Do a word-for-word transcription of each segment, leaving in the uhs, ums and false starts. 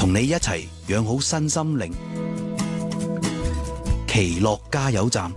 同你一齊養好身心靈。奇樂加油站。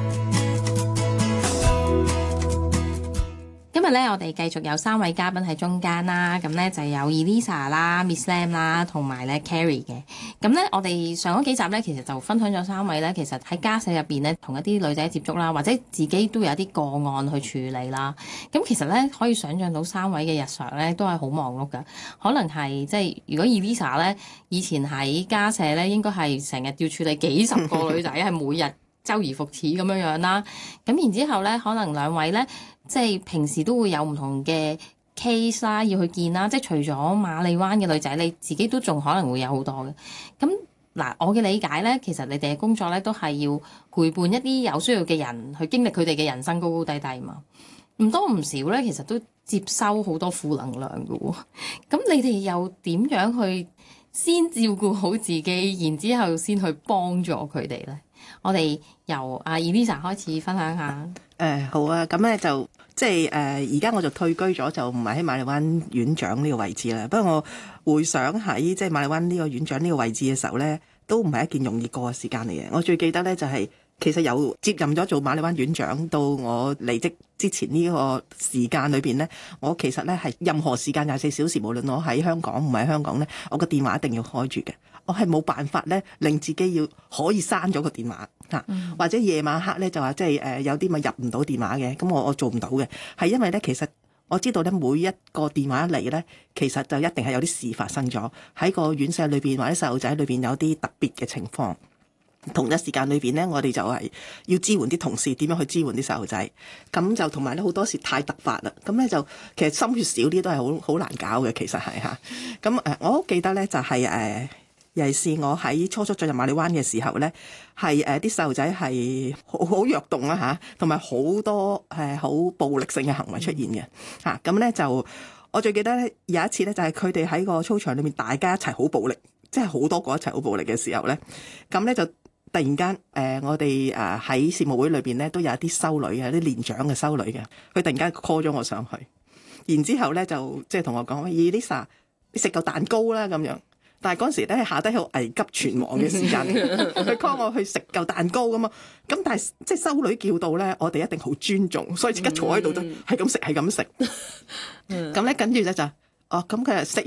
今日咧，我哋繼續有三位嘉賓喺中間啦。咁咧就有 Elisa 啦、Miss Lam 啦，同埋咧 Carrie 嘅。咁咧，我哋上嗰幾集咧，其實就分享咗三位咧，其實喺家舍入邊咧，同一啲女仔接觸啦，或者自己都有啲個案去處理啦。咁其實咧，可以想像到三位嘅日常咧，都係好忙碌噶。可能係即係，如果 Elisa 咧，以前喺家舍咧，應該係成日要處理幾十個女仔，係每日周而復始咁樣樣啦。咁然之後咧，可能兩位咧，即係平時都會有唔同嘅 case 啦，要去見啦。即係除咗馬利灣嘅女仔，你自己都仲可能會有好多嘅。咁嗱，我嘅理解咧，其實你哋嘅工作咧都係要陪伴一啲有需要嘅人去經歷佢哋嘅人生高高低低嘛。唔多唔少咧，其實都接收好多負能量㗎喎。咁你哋又點樣去先照顧好自己，然之後先去幫助佢哋咧？我哋由阿 Elisa 開始分享下。 誒、呃、好啊，咁咧就即係誒而家我就退居咗，就唔係喺馬利灣院長呢個位置啦。不過我回想喺即係馬利灣呢個院長呢個位置嘅時候咧，都唔係一件容易過嘅時間嚟嘅。我最記得咧就係、是、其實由接任咗做馬利灣院長到我離職之前呢個時間裏邊咧，我其實咧係任何時間廿四小時，無論我喺香港唔喺香港咧，我個電話一定要開住嘅。我係冇辦法咧，令自己要可以閂咗個電話嚇，嗯、或者夜晚黑咧就話即係誒有啲咪入唔到電話嘅，咁我我做唔到嘅，係因為咧其實我知道咧每一個電話一嚟咧，其實就一定係有啲事發生咗喺個院舍裏邊或者細路仔裏邊有啲特別嘅情況。同一時間裏邊咧，我哋就係要支援啲同事點樣去支援啲細路仔，咁就同埋咧好多時太突發啦，咁咧就其實心血少啲都係好好難搞嘅，其實係嚇。咁誒，我好記得咧就係、是、誒。呃尤其是我喺初初進入馬利灣嘅時候咧，係誒啲細路仔係好好躍動啦嚇，同埋好多誒好暴力性嘅行為出現嘅嚇。咁咧、嗯、就我最記得咧有一次咧，就係佢哋喺個操場裏面大家一齊好暴力，即係好多個一齊好暴力嘅時候咧，咁咧就突然間誒、呃、我哋誒喺事務會裏邊咧都有一啲修女嘅，啲年長嘅修女嘅，佢突然間 call 咗我上去，然之後咧就即係同我講：喂 Elisa，你食嚿蛋糕啦咁樣。但係嗰陣時咧，下低係危急存亡嘅時間，佢 call 我去食嚿蛋糕咁嘛。咁但係即係修女叫到咧，我哋一定好尊重，所以即刻坐喺度都係咁食，係咁食。咁咧跟住咧就哦，咁佢係食